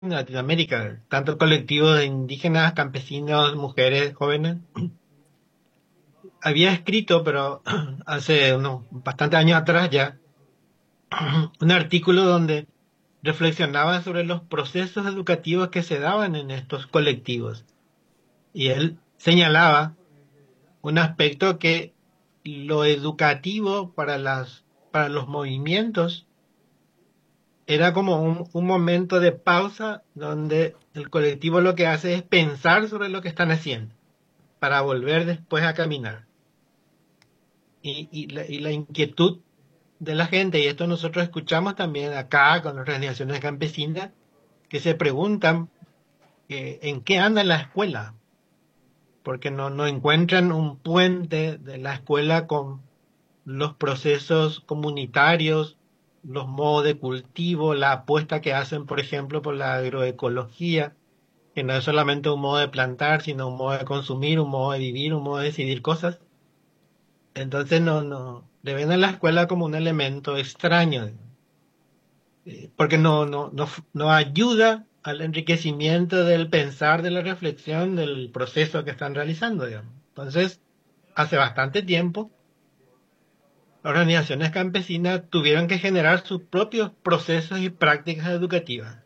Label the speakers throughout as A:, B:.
A: en Latinoamérica, tanto el colectivo de indígenas, campesinos, mujeres, jóvenes. Había escrito, pero hace unos bastantes años atrás ya, un artículo donde reflexionaba sobre los procesos educativos que se daban en estos colectivos. Y él señalaba un aspecto que lo educativo para los movimientos era como un momento de pausa donde el colectivo lo que hace es pensar sobre lo que están haciendo para volver después a caminar. Y la inquietud de la gente, y esto nosotros escuchamos también acá con las organizaciones campesinas, que se preguntan en qué anda la escuela, porque no encuentran un puente de la escuela con los procesos comunitarios, los modos de cultivo, la apuesta que hacen, por ejemplo, por la agroecología, que no es solamente un modo de plantar, sino un modo de consumir, un modo de vivir, un modo de decidir cosas. Entonces le ven a la escuela como un elemento extraño, porque no ayuda al enriquecimiento del pensar, de la reflexión, del proceso que están realizando, digamos. Entonces, hace bastante tiempo, las organizaciones campesinas tuvieron que generar sus propios procesos y prácticas educativas.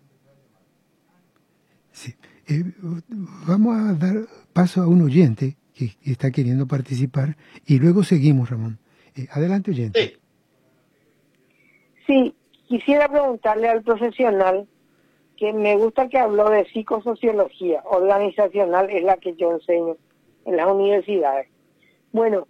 B: Sí. Vamos a dar paso a un oyente que está queriendo participar y luego seguimos, Ramón. Adelante, oyente.
A: Sí.
C: Sí, quisiera preguntarle al profesional que me gusta que habló de psicosociología organizacional, es la que yo enseño en las universidades. Bueno,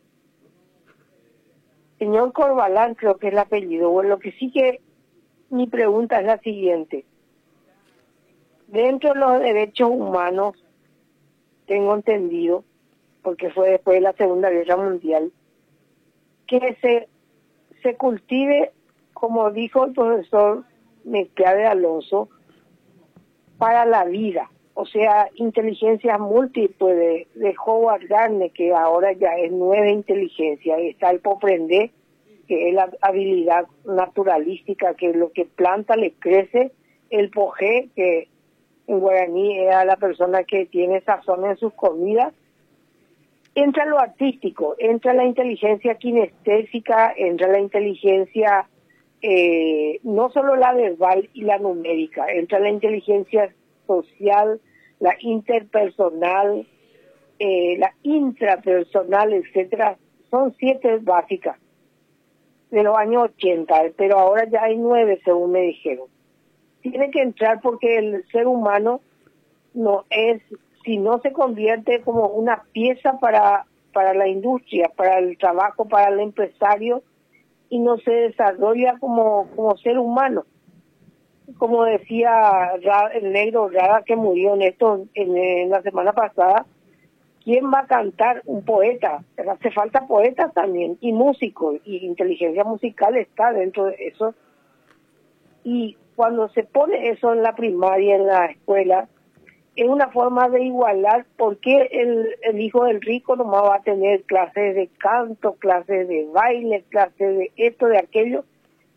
C: señor Corbalán creo que es el apellido. Bueno, lo que sí que mi pregunta es la siguiente. Dentro de los derechos humanos, tengo entendido, porque fue después de la Segunda Guerra Mundial, que se cultive, como dijo el profesor Mercade Alonso, para la vida, o sea, inteligencia múltiple de Howard Gardner, que ahora ya es nueva inteligencia, y está el Poprender, que es la habilidad naturalística, que lo que planta le crece, el Pogé, que en guaraní era la persona que tiene sazón en sus comidas. Entra lo artístico, entra la inteligencia kinestésica, entra la inteligencia no solo la verbal y la numérica, entra la inteligencia social, la interpersonal, la intrapersonal, etcétera. Son 7 básicas de los años 80, pero ahora ya hay 9 según me dijeron. Tiene que entrar porque el ser humano no es, si no se convierte como una pieza para la industria, para el trabajo, para el empresario, y no se desarrolla como ser humano. Como decía el negro Rada, que murió en la semana pasada, ¿quién va a cantar? Un poeta. Hace falta poetas también, y músicos, y inteligencia musical está dentro de eso. Y cuando se pone eso en la primaria, en la escuela, es una forma de igualar. Porque el hijo del rico nomás va a tener clases de canto, clases de baile, clases de esto, de aquello,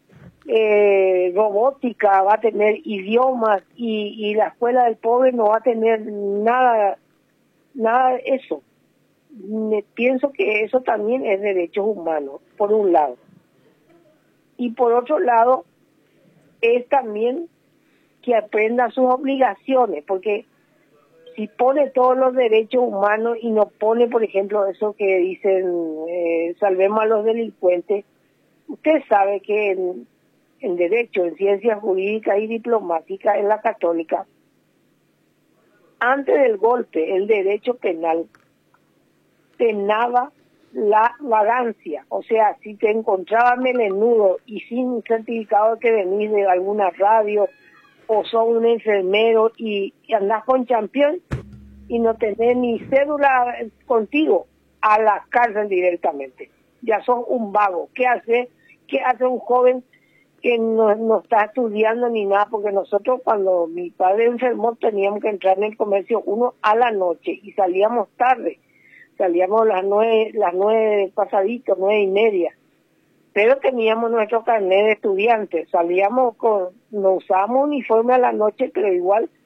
C: robótica, va a tener idiomas, y la escuela del pobre no va a tener nada de eso? Pienso que eso también es derechos humanos, por un lado. Y por otro lado, es también que aprenda sus obligaciones, porque si pone todos los derechos humanos y no pone, por ejemplo, eso que dicen, salvemos a los delincuentes, usted sabe que en derecho, en ciencias jurídicas y diplomáticas, en la católica, antes del golpe, el derecho penal penaba la vagancia. O sea, si te encontraba melenudo y sin certificado de que venís de alguna radio, o sos un enfermero y andás con champión y no tenés ni cédula contigo, a la cárcel directamente. Ya sos un vago. ¿Qué hace un joven que no está estudiando ni nada? Porque nosotros, cuando mi padre enfermó, teníamos que entrar en el comercio 1 a la noche y salíamos tarde. Salíamos las 9 pasadito, 9:30. pero teníamos nuestro carnet de estudiantes, salíamos no usábamos uniforme a la noche, pero igual